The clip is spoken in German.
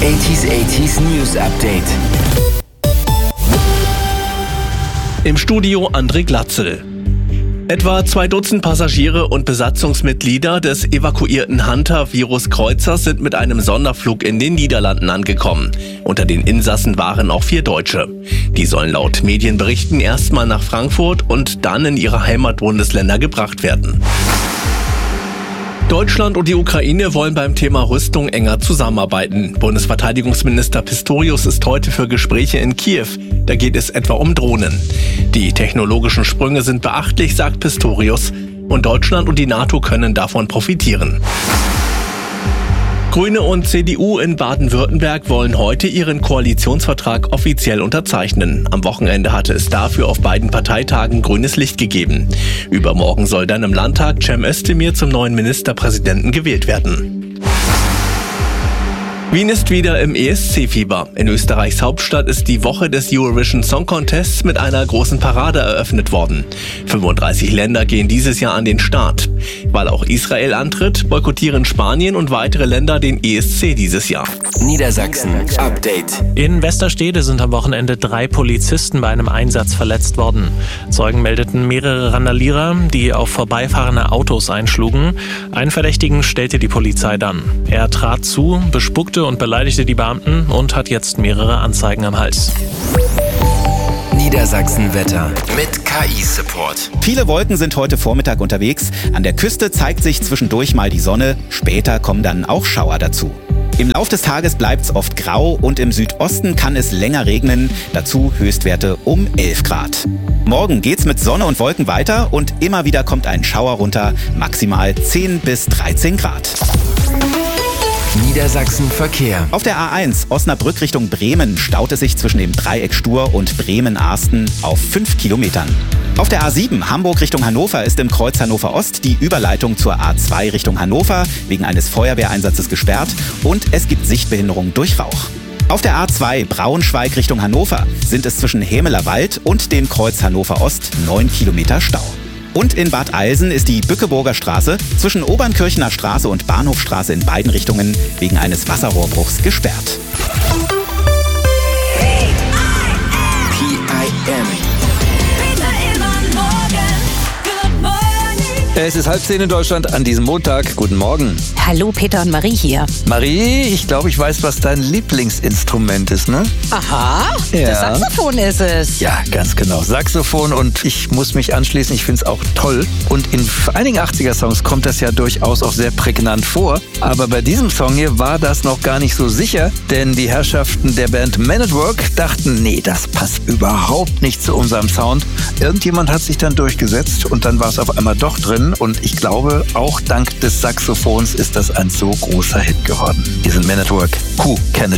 80s News Update. Im Studio André Glatzel. Etwa 2 Dutzend Passagiere und Besatzungsmitglieder des evakuierten Hunter-Virus-Kreuzers sind mit einem Sonderflug in den Niederlanden angekommen. Unter den Insassen waren auch 4 Deutsche. Die sollen laut Medienberichten erstmal nach Frankfurt und dann in ihre Heimatbundesländer gebracht werden. Deutschland und die Ukraine wollen beim Thema Rüstung enger zusammenarbeiten. Bundesverteidigungsminister Pistorius ist heute für Gespräche in Kiew. Da geht es etwa um Drohnen. Die technologischen Sprünge sind beachtlich, sagt Pistorius. Und Deutschland und die NATO können davon profitieren. Grüne und CDU in Baden-Württemberg wollen heute ihren Koalitionsvertrag offiziell unterzeichnen. Am Wochenende hatte es dafür auf beiden Parteitagen grünes Licht gegeben. Übermorgen soll dann im Landtag Cem Özdemir zum neuen Ministerpräsidenten gewählt werden. Wien ist wieder im ESC-Fieber. In Österreichs Hauptstadt ist die Woche des Eurovision Song Contests mit einer großen Parade eröffnet worden. 35 Länder gehen dieses Jahr an den Start. Weil auch Israel antritt, boykottieren Spanien und weitere Länder den ESC dieses Jahr. Niedersachsen Update. In Westerstede sind am Wochenende 3 Polizisten bei einem Einsatz verletzt worden. Zeugen meldeten mehrere Randalierer, die auf vorbeifahrende Autos einschlugen. Einen Verdächtigen stellte die Polizei dann. Er trat zu, bespuckte und beleidigte die Beamten und hat jetzt mehrere Anzeigen am Hals. Niedersachsen-Wetter mit KI-Support. Viele Wolken sind heute Vormittag unterwegs. An der Küste zeigt sich zwischendurch mal die Sonne. Später kommen dann auch Schauer dazu. Im Lauf des Tages bleibt es oft grau und im Südosten kann es länger regnen. Dazu Höchstwerte um 11 Grad. Morgen geht's mit Sonne und Wolken weiter und immer wieder kommt ein Schauer runter. Maximal 10 bis 13 Grad. Niedersachsen Verkehr. Auf der A1 Osnabrück Richtung Bremen staut es sich zwischen dem Dreieck Stur und Bremen-Arsten auf 5 Kilometern. Auf der A7 Hamburg Richtung Hannover ist im Kreuz Hannover Ost die Überleitung zur A2 Richtung Hannover wegen eines Feuerwehreinsatzes gesperrt und es gibt Sichtbehinderung durch Rauch. Auf der A2 Braunschweig Richtung Hannover sind es zwischen Hämeler Wald und dem Kreuz Hannover Ost 9 Kilometer Stau. Und in Bad Eilsen ist die Bückeburger Straße zwischen Obernkirchener Straße und Bahnhofstraße in beiden Richtungen wegen eines Wasserrohrbruchs gesperrt. PIM. Es ist 9:30 in Deutschland an diesem Montag. Guten Morgen. Hallo, Peter und Marie hier. Marie, ich glaube, ich weiß, was dein Lieblingsinstrument ist, ne? Aha, Ja. das Saxophon ist es. Ja, ganz genau. Saxophon und ich muss mich anschließen, ich finde es auch toll. Und in einigen 80er-Songs kommt das ja durchaus auch sehr prägnant vor. Aber bei diesem Song hier war das noch gar nicht so sicher, denn die Herrschaften der Band Men at Work dachten, nee, das passt überhaupt nicht zu unserem Sound. Irgendjemand hat sich dann durchgesetzt und dann war es auf einmal doch drin. Und ich glaube, auch dank des Saxophons ist das ein so großer Hit geworden. Wir sind Men at Work. Kennedy.